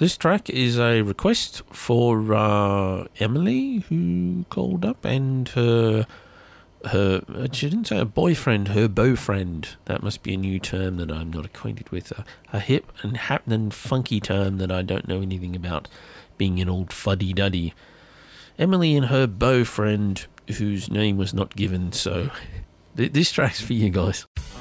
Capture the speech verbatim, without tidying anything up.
This track is a request for uh, Emily, who called up, and her, her, she didn't say a boyfriend, her beau-friend. That must be a new term that I'm not acquainted with. A, a hip and happening funky term that I don't know anything about, being an old fuddy-duddy. Emily and her beau-friend, whose name was not given, so th- this track's for you guys.